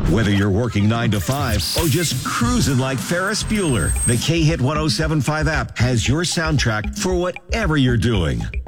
Whether you're working 9 to 5 or just cruising like Ferris Bueller, the K-Hit 107.5 app has your soundtrack for whatever you're doing.